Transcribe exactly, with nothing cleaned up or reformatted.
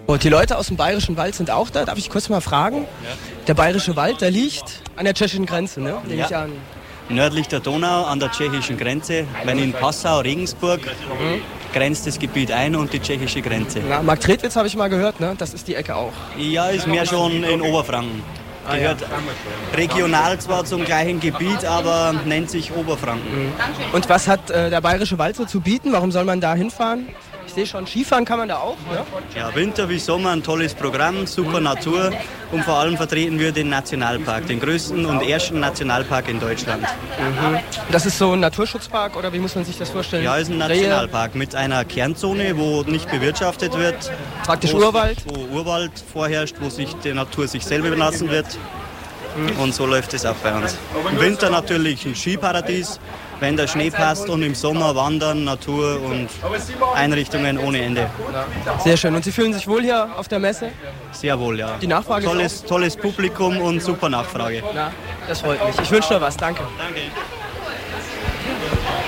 Und die Leute aus dem Bayerischen Wald sind auch da. Darf ich kurz mal fragen? Ja. Der Bayerische Wald, der liegt an der tschechischen Grenze, ne? Nehme Ja. ich an. Nördlich der Donau an der tschechischen Grenze. Wenn in Passau, Regensburg, mhm. grenzt das Gebiet ein und die tschechische Grenze. Na, Marktredwitz habe ich mal gehört, ne? Das ist die Ecke auch. Ja, ist mehr schon in Oberfranken. Ah, Gehört ja. regional zwar zum gleichen Gebiet, aber nennt sich Oberfranken. Mhm. Und was hat äh, der Bayerische Wald so zu bieten? Warum soll man da hinfahren? Ich sehe schon, Skifahren kann man da auch. Ne? Ja, Winter wie Sommer ein tolles Programm, super Natur und vor allem vertreten wir den Nationalpark, den größten und ersten Nationalpark in Deutschland. Mhm. Das ist so ein Naturschutzpark oder wie muss man sich das vorstellen? Ja, ist ein Nationalpark mit einer Kernzone, wo nicht bewirtschaftet wird. Praktisch Urwald? Wo Urwald vorherrscht, wo sich die Natur sich selber überlassen wird. Und so läuft es auch bei uns. Im Winter natürlich ein Skiparadies, wenn der Schnee passt, und im Sommer Wandern, Natur und Einrichtungen ohne Ende. Sehr schön. Und Sie fühlen sich wohl hier auf der Messe? Sehr wohl, ja. Die Nachfrage tolles, ist auch? Tolles Publikum und super Nachfrage. Na, das freut mich. Ich wünsche dir was. Danke. Danke.